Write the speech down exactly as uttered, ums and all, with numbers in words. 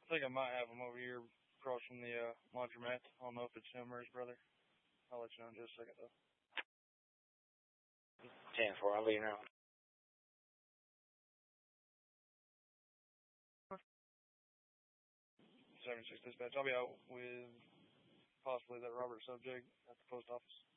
think I might have him over here across from the uh, laundromat. I don't know if it's him or his brother. I'll let you know in just a second, though. ten four, I'll leave you now. seven six dispatch. I'll be out with possibly that Robert subject at the post office.